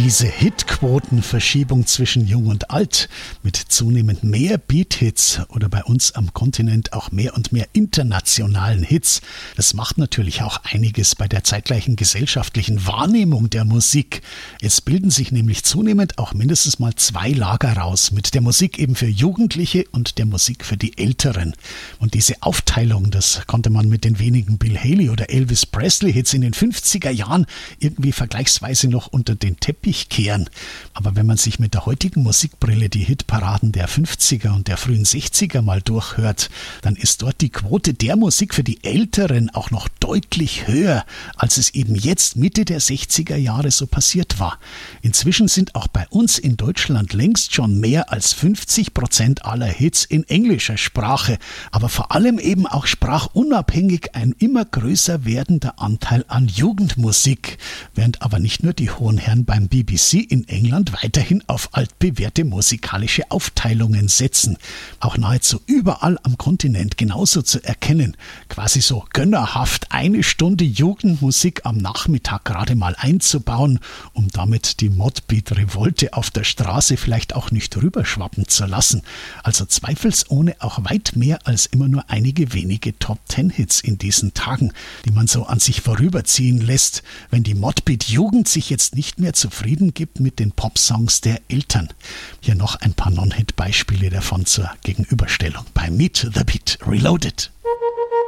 Diese Hitquotenverschiebung zwischen Jung und Alt mit zunehmend mehr Beat-Hits oder bei uns am Kontinent auch mehr und mehr internationalen Hits, das macht natürlich auch einiges bei der zeitgleichen gesellschaftlichen Wahrnehmung der Musik. Es bilden sich nämlich zunehmend auch mindestens mal zwei Lager raus, mit der Musik eben für Jugendliche und der Musik für die Älteren. Und diese Aufteilung, das konnte man mit den wenigen Bill Haley oder Elvis Presley Hits in den 50er Jahren irgendwie vergleichsweise noch unter den Teppich kehren. Aber wenn man sich mit der heutigen Musikbrille die Hitparaden der 50er und der frühen 60er mal durchhört, dann ist dort die Quote der Musik für die Älteren auch noch deutlich höher, als es eben jetzt Mitte der 60er Jahre so passiert war. Inzwischen sind auch bei uns in Deutschland längst schon mehr als 50% aller Hits in englischer Sprache, aber vor allem eben auch sprachunabhängig ein immer größer werdender Anteil an Jugendmusik, während aber nicht nur die hohen Herren beim BBC in England weiterhin auf altbewährte musikalische Aufteilungen setzen. Auch nahezu überall am Kontinent genauso zu erkennen. Quasi so gönnerhaft eine Stunde Jugendmusik am Nachmittag gerade mal einzubauen, um damit die Modbeat-Revolte auf der Straße vielleicht auch nicht rüberschwappen zu lassen. Also zweifelsohne auch weit mehr als immer nur einige wenige Top-10-Hits in diesen Tagen, die man so an sich vorüberziehen lässt, wenn die Modbeat-Jugend sich jetzt nicht mehr zufrieden gibt mit den Popsongs der Eltern. Hier noch ein paar Non-Hit-Beispiele davon zur Gegenüberstellung bei Meet the Beat Reloaded.